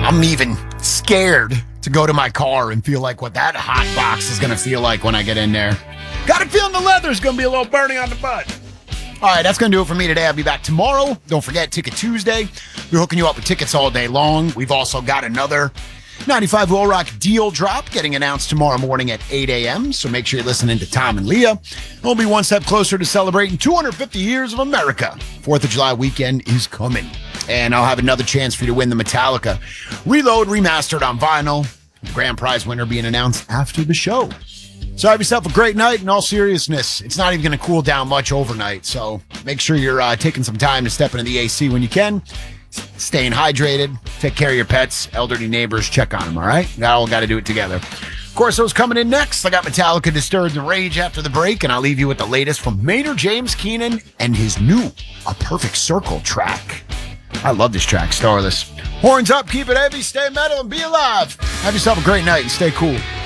I'm even scared to go to my car and feel like what that hot box is going to feel like when I get in there. Got a feeling the leather's going to be a little burning on the butt. All right, that's going to do it for me today. I'll be back tomorrow. Don't forget, Ticket Tuesday. We're hooking you up with tickets all day long. We've also got another 95 Will Rock deal drop getting announced tomorrow morning at 8 a.m. So make sure you're listening to Tom and Leah. We'll be one step closer to celebrating 250 years of America. 4th of July weekend is coming. And I'll have another chance for you to win the Metallica Reload remastered on vinyl. The grand prize winner being announced after the show. So have yourself a great night. In all seriousness, it's not even going to cool down much overnight. So make sure you're taking some time to step into the AC when you can. Staying hydrated. Take care of your pets. Elderly neighbors. Check on them, all right? We all got to do it together. Of course, those coming in next. I got Metallica Disturbed and Rage after the break. And I'll leave you with the latest from Maynard James Keenan and his new A Perfect Circle track. I love this track, Starless. Horns up, keep it heavy, stay metal, and be alive. Have yourself a great night and stay cool.